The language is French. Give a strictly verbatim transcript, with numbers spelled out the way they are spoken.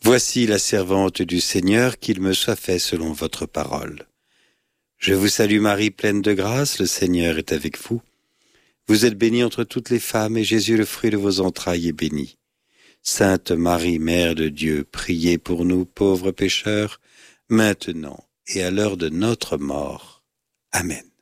Voici la servante du Seigneur, qu'il me soit fait selon votre parole. Je vous salue Marie, pleine de grâce, le Seigneur est avec vous. Vous êtes bénie entre toutes les femmes, et Jésus, le fruit de vos entrailles, est béni. Sainte Marie, Mère de Dieu, priez pour nous pauvres pécheurs, maintenant et à l'heure de notre mort. Amen.